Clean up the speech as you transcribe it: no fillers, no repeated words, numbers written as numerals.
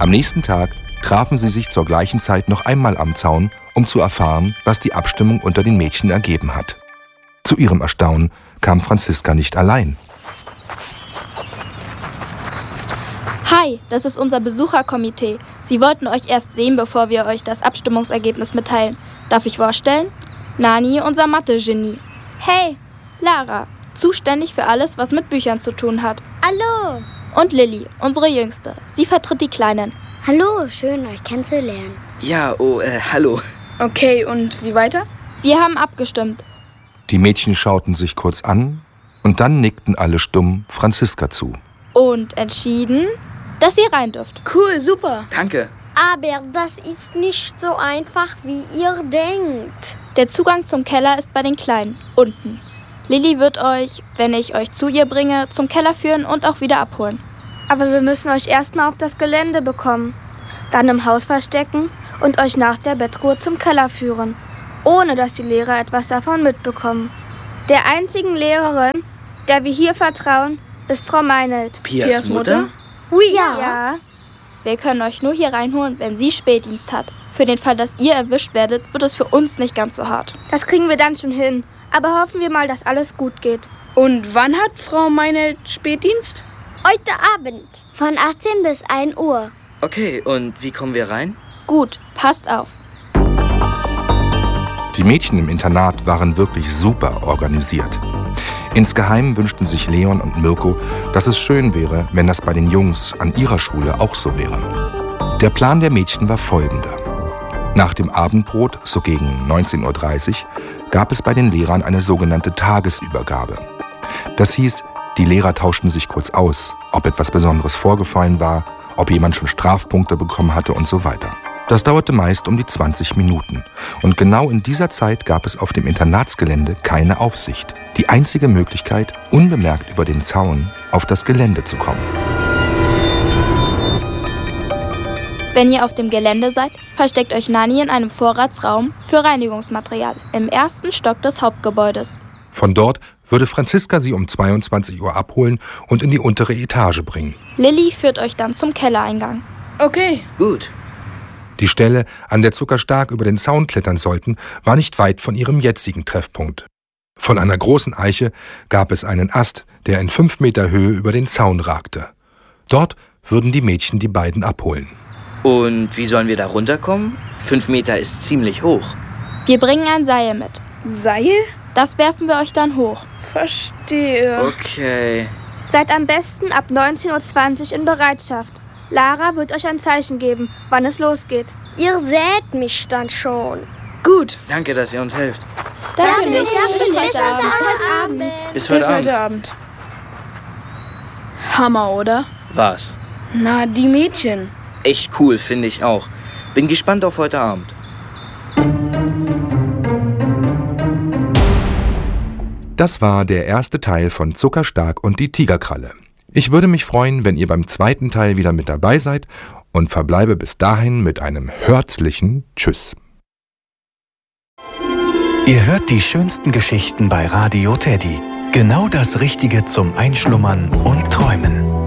Am nächsten Tag trafen sie sich zur gleichen Zeit noch einmal am Zaun, um zu erfahren, was die Abstimmung unter den Mädchen ergeben hat. Zu ihrem Erstaunen kam Franziska nicht allein. Hi, das ist unser Besucherkomitee. Sie wollten euch erst sehen, bevor wir euch das Abstimmungsergebnis mitteilen. Darf ich vorstellen? Nani, unser Mathe-Genie. Hey, Lara, zuständig für alles, was mit Büchern zu tun hat. Hallo. Und Lilly, unsere Jüngste. Sie vertritt die Kleinen. Hallo, schön euch kennenzulernen. Ja, hallo. Okay, und wie weiter? Wir haben abgestimmt. Die Mädchen schauten sich kurz an und dann nickten alle stumm Franziska zu. Und entschieden, dass ihr rein dürft. Cool, super. Danke. Aber das ist nicht so einfach, wie ihr denkt. Der Zugang zum Keller ist bei den Kleinen, unten. Lilly wird euch, wenn ich euch zu ihr bringe, zum Keller führen und auch wieder abholen. Aber wir müssen euch erstmal auf das Gelände bekommen, dann im Haus verstecken und euch nach der Bettruhe zum Keller führen, ohne dass die Lehrer etwas davon mitbekommen. Der einzigen Lehrerin, der wir hier vertrauen, ist Frau Meinelt. Pias Mutter? Oui, ja. Wir können euch nur hier reinholen, wenn sie Spätdienst hat. Für den Fall, dass ihr erwischt werdet, wird es für uns nicht ganz so hart. Das kriegen wir dann schon hin. Aber hoffen wir mal, dass alles gut geht. Und wann hat Frau Meinelt Spätdienst? Heute Abend. Von 18 bis 1 Uhr. Okay, und wie kommen wir rein? Gut, passt auf. Die Mädchen im Internat waren wirklich super organisiert. Insgeheim wünschten sich Leon und Mirko, dass es schön wäre, wenn das bei den Jungs an ihrer Schule auch so wäre. Der Plan der Mädchen war folgender. Nach dem Abendbrot, so gegen 19:30 Uhr, gab es bei den Lehrern eine sogenannte Tagesübergabe. Das hieß, die Lehrer tauschten sich kurz aus, ob etwas Besonderes vorgefallen war, ob jemand schon Strafpunkte bekommen hatte und so weiter. Das dauerte meist um die 20 Minuten. Und genau in dieser Zeit gab es auf dem Internatsgelände keine Aufsicht. Die einzige Möglichkeit, unbemerkt über den Zaun auf das Gelände zu kommen. Wenn ihr auf dem Gelände seid, versteckt euch Nani in einem Vorratsraum für Reinigungsmaterial im ersten Stock des Hauptgebäudes. Von dort würde Franziska sie um 22 Uhr abholen und in die untere Etage bringen. Lilly führt euch dann zum Kellereingang. Okay. Gut. Die Stelle, an der Zuckerstark über den Zaun klettern sollten, war nicht weit von ihrem jetzigen Treffpunkt. Von einer großen Eiche gab es einen Ast, der in 5 Meter Höhe über den Zaun ragte. Dort würden die Mädchen die beiden abholen. Und wie sollen wir da runterkommen? 5 Meter ist ziemlich hoch. Wir bringen ein Seil mit. Seil? Das werfen wir euch dann hoch. Verstehe. Okay. Seid am besten ab 19:20 Uhr in Bereitschaft. Lara wird euch ein Zeichen geben, wann es losgeht. Ihr seht mich dann schon. Gut. Danke, dass ihr uns helft. Danke nicht. Bis Bis heute Abend. Abend. Bis heute Abend. Hammer, oder? Was? Na, die Mädchen. Echt cool, finde ich auch. Bin gespannt auf heute Abend. Das war der erste Teil von Zuckerstark und die Tigerkralle. Ich würde mich freuen, wenn ihr beim zweiten Teil wieder mit dabei seid und verbleibe bis dahin mit einem herzlichen Tschüss. Ihr hört die schönsten Geschichten bei Radio Teddy. Genau das Richtige zum Einschlummern und Träumen.